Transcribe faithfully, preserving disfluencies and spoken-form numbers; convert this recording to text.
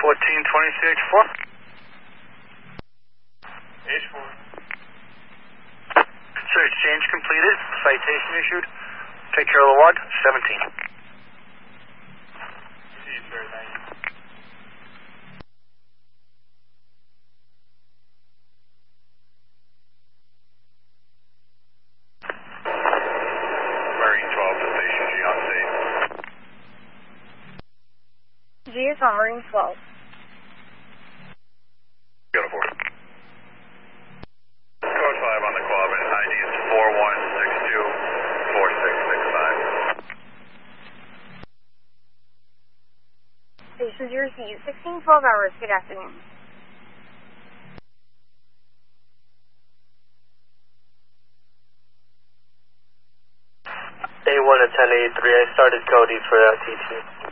fourteen twenty-six four. H four. Search change completed. Citation issued. Take care of the log. seventeen. See you, sir. Thank you. Marine twelve to station G on state. G is on Marine twelve. Go to four. Code five on the club and I D is four one six two four six six five. Station zero C, sixteen twelve hours. Good afternoon. A one to ten eighty-three, I started Cody for uh, T T.